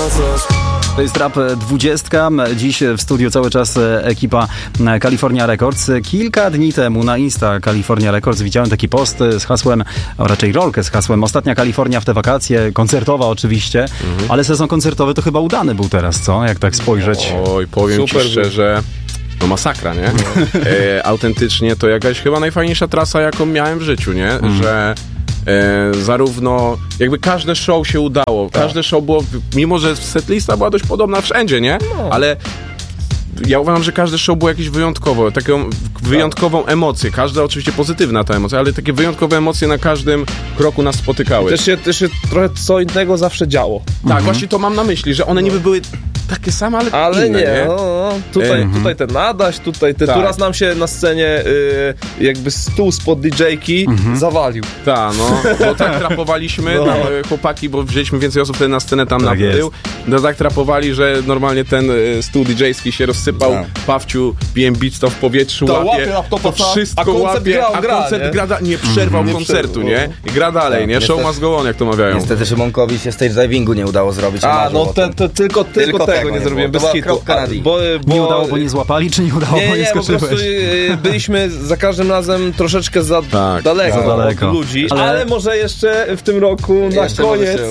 coś. To jest Rap 20. Dziś w studiu cały czas ekipa California Records. Kilka dni temu na Insta California Records widziałem taki post z hasłem, a raczej rolkę z hasłem Ostatnia Kalifornia w te wakacje, koncertowa oczywiście, ale sezon koncertowy to chyba udany był teraz, co? Jak tak spojrzeć. Oj, powiem ci szczerze, no masakra, nie? Autentycznie to jakaś chyba najfajniejsza trasa, jaką miałem w życiu, nie? Że zarówno jakby każde show się udało, każde show było, mimo że setlista była dość podobna wszędzie, nie? Ale ja uważam, że każde show było jakieś wyjątkowe, taką wyjątkową emocję, każda oczywiście pozytywna ta emocja, ale takie wyjątkowe emocje na każdym kroku nas spotykały. Też się trochę co innego zawsze działo. Tak, właśnie to mam na myśli, że one niby były takie same, ale inne, nie? No. Tutaj ten Adaś, tutaj ten, tu raz nam się na scenie jakby stół spod DJ-ki zawalił. Tak, no, bo tak trapowaliśmy, tam, chłopaki, bo wzięliśmy więcej osób wtedy na scenę tam tak był, no tak trapowali, że normalnie ten stół DJ-ski się rozsypał, Pawciu, BM Beats to w powietrzu łapie, to wszystko łapie, a koncert nie przerwał koncertu, nie? I gra dalej, nie? Show must go on, jak to mawiają. Niestety Szymonkowi się stage divingu nie udało zrobić. Tylko tego nie zrobiłem, bez hitu. Nie udało, bo nie złapali, czy nie udało, bo nie skoczyłeś? Po prostu byliśmy za każdym razem troszeczkę za daleko od ludzi, ale może jeszcze w tym roku na koniec.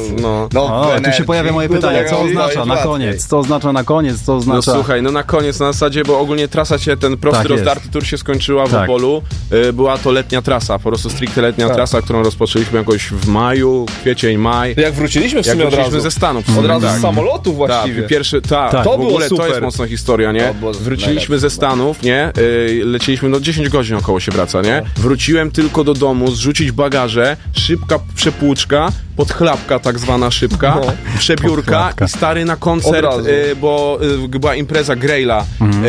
Tu się pojawia moje pytanie, co oznacza na koniec? Co oznacza na koniec? Co oznacza... No słuchaj, na koniec na zasadzie, bo ogólnie trasa się, ten prosty rozdarty tour się skończyła w Opolu. Była to letnia trasa, po prostu stricte letnia trasa, którą rozpoczęliśmy jakoś w maju, kwiecień, maj. Jak wróciliśmy w sumie od razu. Ze Stanów. Od razu z samolotu właściwie. To w ogóle to jest mocna historia, nie? Wróciliśmy ze Stanów, nie? Lecieliśmy, 10 godzin około się wraca, nie? Wróciłem tylko do domu, zrzucić bagaże, szybka przepłuczka, podchlapka tak zwana szybka, przebiórka i stary na koncert, bo była impreza Grejla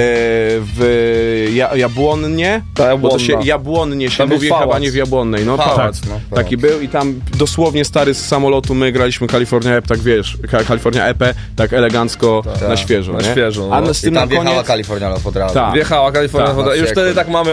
w Jabłonnie, bo to się Jabłonnie się mówi, chyba nie w Jabłonnej, pałac. Taki był i tam dosłownie stary z samolotu my graliśmy California EP, tak wiesz, California EP, tak elegancko na świeżo, nie? A z tym tam wjechała California od razu. Wjechała California od razu. Już wtedy tak mamy,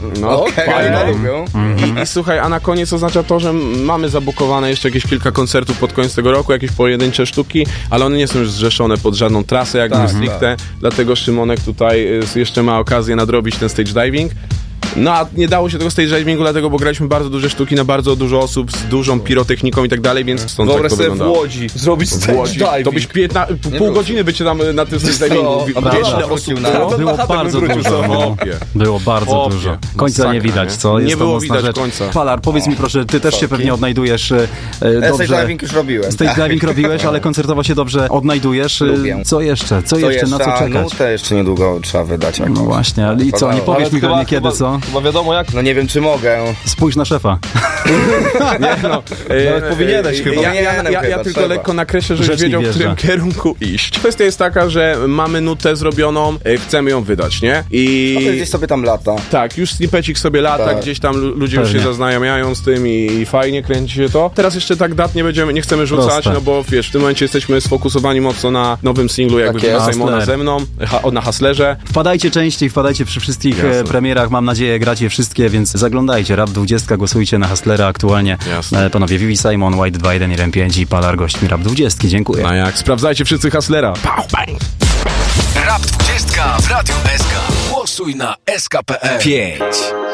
I słuchaj, a na koniec oznacza to, że mamy zabukowane jeszcze jakieś kilka koncertów pod koniec tego roku, jakieś pojedyncze sztuki, ale one nie są już zrzeszone pod żadną trasę, jakby stricte, dlatego Szymonek tutaj jeszcze ma okazję nadrobić ten stage diving. No a nie dało się tego stage divingu, dlatego, bo graliśmy bardzo duże sztuki na bardzo dużo osób z dużą pirotechniką i tak dalej, więc stąd tak to wyglądało. W Łodzi zrobić stage diving. To byś pół godziny by cię tam na tym stage divingu. Było bardzo dużo. Było bardzo dużo. Końca nie widać, co? Nie było widać końca. Palar, powiedz mi proszę, ty też się pewnie odnajdujesz dobrze. Stage diving już robiłem. Stage diving robiłeś, ale koncertowo się dobrze odnajdujesz. Co jeszcze? Co jeszcze? Na co czekać? Nutę jeszcze niedługo trzeba wydać. No właśnie, i co? Nie powiesz mi pewnie kiedy, co? Chyba wiadomo jak. No nie wiem, czy mogę. Spójrz na szefa. Nawet powinieneś chyba. Ja tylko lekko nakreślę, żebyś wiedział, w którym kierunku iść. Kwestia jest taka, że mamy nutę zrobioną, chcemy ją wydać, nie? I gdzieś sobie tam lata. Tak, już snippecik sobie lata, gdzieś tam ludzie już się zaznajamiają z tym i fajnie kręci się to. Teraz jeszcze tak dat nie chcemy rzucać, no bo wiesz, w tym momencie jesteśmy sfokusowani mocno na nowym singlu, jakby Simona ze mną, na Hustlerze. Wpadajcie częściej, wpadajcie przy wszystkich premierach, mam nadzieję, gracie wszystkie, więc zaglądajcie. Rap 20, głosujcie na Hustlera aktualnie. Panowie Vivi Simon, White 21 i RM5 i Palar gośćmi Rap 20. Dziękuję. No jak, sprawdzajcie wszyscy Hustlera. Rap 20 w Radiu SK. Głosuj na SK.pl 5.